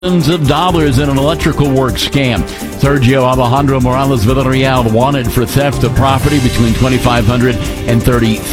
Millions of dollars in an electrical work scam. Sergio Alejandro Morales Villarreal wanted for theft of property between $2,500 and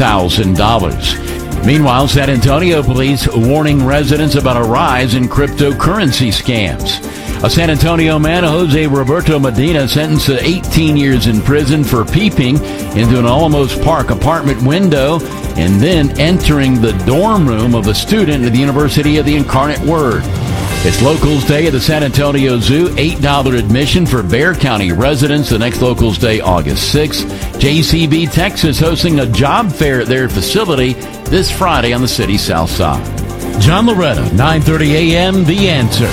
$30,000. Meanwhile, San Antonio police warning residents about a rise in cryptocurrency scams. A San Antonio man, Jose Roberto Medina, sentenced to 18 years in prison for peeping into an Alamos Park apartment window and then entering the dorm room of a student at the University of the Incarnate Word. It's Locals Day at the San Antonio Zoo. $8 admission for Bexar County residents. The next Locals Day, August 6th. JCB Texas hosting a job fair at their facility this Friday on the city's south side. John Loretta, 9:30 a.m. The Answer.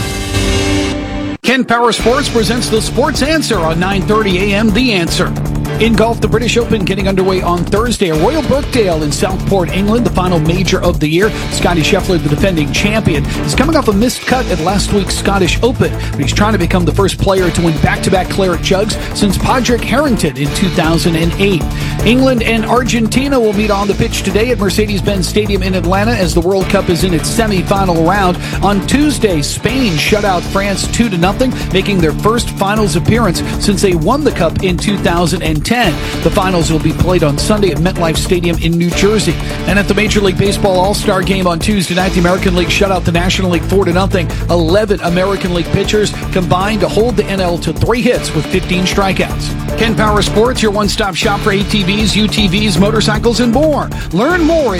Ken Power Sports presents the Sports Answer on 9:30 a.m. The Answer. In golf, the British Open getting underway on Thursday. Royal Birkdale in Southport, England, the final major of the year. Scottie Scheffler, the defending champion, is coming off a missed cut at last week's Scottish Open, but he's trying to become the first player to win back-to-back claret jugs since Padraig Harrington in 2008. England and Argentina will meet on the pitch today at Mercedes-Benz Stadium in Atlanta as the World Cup is in its semi-final round. On Tuesday, Spain shut out France 2-0, making their first finals appearance since they won the Cup in 2010. The finals will be played on Sunday at MetLife Stadium in New Jersey. And at the Major League Baseball All-Star Game on Tuesday night, the American League shut out the National League 4-0. 11 American League pitchers combined to hold the NL to 3 hits with 15 strikeouts. Ken Power Sports, your one-stop shop for ATVs, UTVs, motorcycles, and more. Learn more at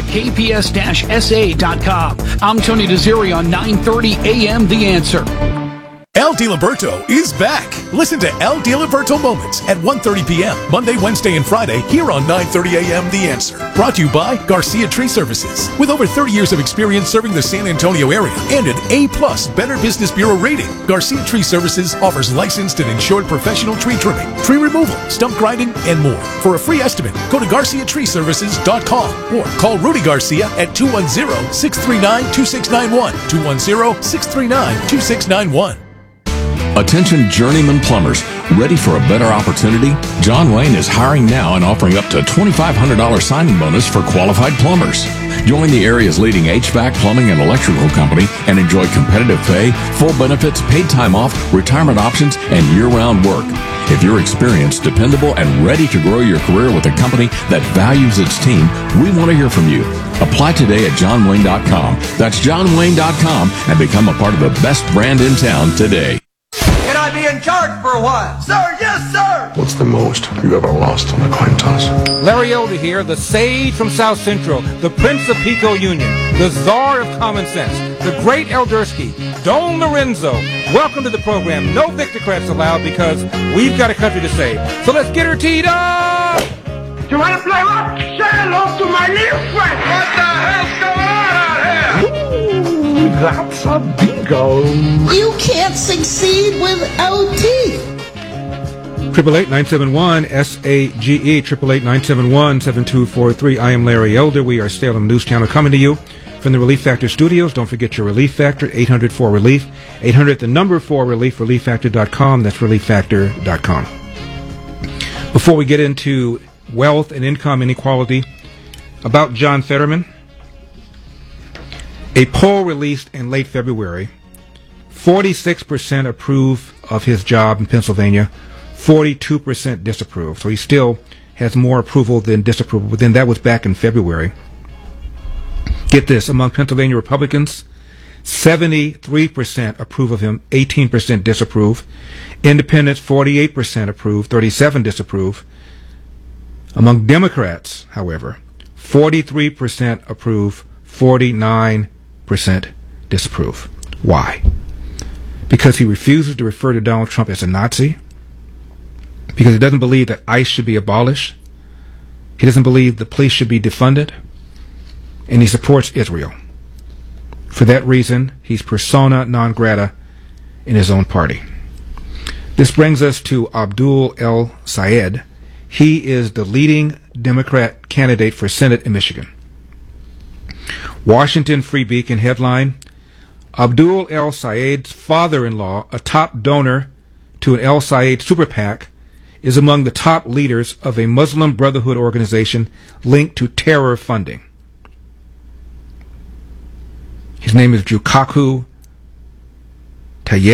kps-sa.com. I'm Tony Desiri on 9:30 a.m. The Answer. El DiLiberto is back. Listen to El DiLiberto Moments at 1:30 p.m. Monday, Wednesday, and Friday here on 9:30 a.m. The Answer. Brought to you by Garcia Tree Services. With over 30 years of experience serving the San Antonio area and an A+ Better Business Bureau rating, Garcia Tree Services offers licensed and insured professional tree trimming, tree removal, stump grinding, and more. For a free estimate, go to GarciaTreeServices.com or call Rudy Garcia at 210-639-2691, 210-639-2691. Attention journeyman plumbers, ready for a better opportunity? John Wayne is hiring now and offering up to $2,500 signing bonus for qualified plumbers. Join the area's leading HVAC, plumbing, and electrical company and enjoy competitive pay, full benefits, paid time off, retirement options, and year-round work. If you're experienced, dependable, and ready to grow your career with a company that values its team, we want to hear from you. Apply today at johnwayne.com. That's johnwayne.com and become a part of the best brand in town today. Can I be in charge for a while? Sir, yes, sir! What's the most you've ever lost on a coin toss? Larry Elder here, the sage from South Central, the Prince of Pico Union, the czar of common sense, the great Eldersky, Don Lorenzo. Welcome to the program. No Victocrats allowed because we've got a country to save. So let's get her teed up! You want to play what? Say hello to my little friend! What the hell's going on out here? Ooh, that's a bingo. You can't succeed without teeth. 888-971-SAGE, 888-971-7243. I am Larry Elder. We are Salem News Channel coming to you from the Relief Factor studios. Don't forget your Relief Factor, 800-4RELIEF, 800-4RELIEF, relieffactor.com. That's relieffactor.com. Before we get into wealth and income inequality, about John Fetterman, a poll released in late February, 46% approve of his job in Pennsylvania, 42% disapprove. So he still has more approval than disapproval. But then that was back in February. Get this, among Pennsylvania Republicans, 73% approve of him, 18% disapprove. Independents, 48% approve, 37% disapprove. Among Democrats, however, 43% approve, 49% disapprove. Why? Because he refuses to refer to Donald Trump as a Nazi, because he doesn't believe that ICE should be abolished, he doesn't believe the police should be defunded, and he supports Israel. For that reason, he's persona non grata in his own party. This brings us to Abdul El Sayed. He is the leading Democrat candidate for Senate in Michigan. Washington Free Beacon headline, Abdul El Sayed's father-in-law, a top donor to an El Sayed super PAC, is among the top leaders of a Muslim Brotherhood organization linked to terror funding. His name is Jukaku